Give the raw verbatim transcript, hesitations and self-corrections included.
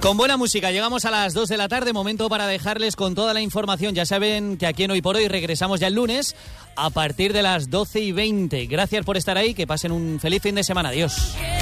Con buena música llegamos a las dos de la tarde, momento para dejarles con toda la información. Ya saben que aquí en Hoy por Hoy regresamos ya el lunes a partir de las doce y veinte. Gracias por estar ahí, que pasen un feliz fin de semana. Adiós.